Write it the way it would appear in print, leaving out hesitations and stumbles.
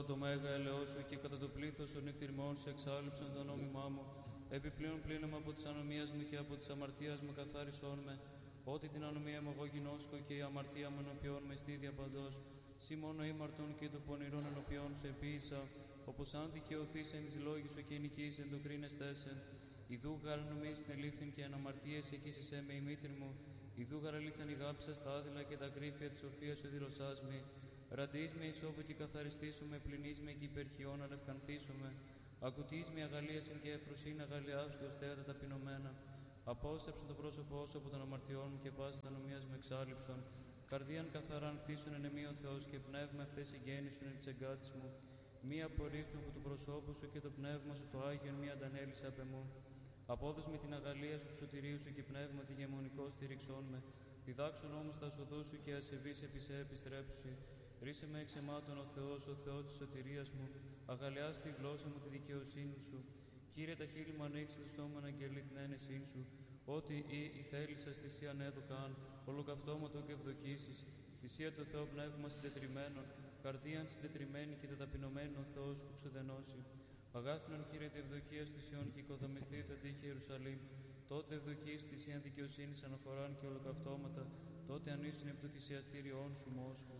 Το μέγα ελαιό σου και κατά το πλήθος των νυχτηρμών σε εξάλληψαν το νόμιμά μου. Επιπλέον πλύνομαι από της ανομίας μου και από της αμαρτίας μου καθάρισόν με. Ότι την ανομία μου εγώ γινώσκω και η αμαρτία μου ενωπιών με στίδια παντός. Σύ μόνο ήμαρτον και το πονηρόν ενωπιών σε επίησα, όπως αν δικαιωθείς εν της λόγης σου και νικείς εν το κρίνες τέσεν. Ιδού γάρα νομίς την ελήθην και εν αμαρτίες εκείσισέ με η μήτρη μου. Ιδού γάρα λίθεν ηγάψα στα άδειλα και τα κρύφια της σοφίας σου δηλωσάς με. Ραντείς με ισόπου και καθαριστήσουμε, πλυνείς με και υπερχιών αλευκανθήσουμε. Ακουτείς με αγαλίασιν και εφροσύν αγαλιάς του ώστε τα ταπεινωμένα. Απόστρεψον το πρόσωπό σου από των αμαρτιών μου και πάσης ανομίας μου εξάλληψον. Καρδίαν καθαράν κτίσουν εν εμεί ο Θεός και πνεύμα αυτές εγγέννησον εν της εγκάτης μου. Μία απορρίφθη από του προσώπου σου και το πνεύμα σου το Άγιον μία αντανέλησε απ' εμού. Απόδος με την αγαλία σου του σωτηρίου σου και πνεύμα τη γεμονικό στηριξών με. Διδάξουν όμως τα σοδού σου και ασεβείς επί σε επιστρέψουσι. Ρίσε με εξ αιμάτων ο Θεός της σωτηρίας μου. Αγαλιάς τη γλώσσα μου τη δικαιοσύνη σου. Κύριε, τα χείλη μου ανοίξει το στόμα να αγγελεί την ένεσήν σου. Ότι η θέλησας θυσίαν έδωκαν, ολοκαυτώματο και ευδοκίσεις. Θυσία του Θεού πνεύμα συντετριμένων, καρδίαν συντετριμένη και ταπεινωμένη ο Θεός σου ξεδενώσει. Αγάθινον Κύριε τη ευδοκία του Σιών και οικοδομηθεί το τύχη Ιερουσαλήμ. Τότε ευδοκείς θυσίαν δικαιοσύνης αναφοράν και ολοκαυτώματα, τότε ανήσουν επί του θυσιαστήριόν σου μόσχου.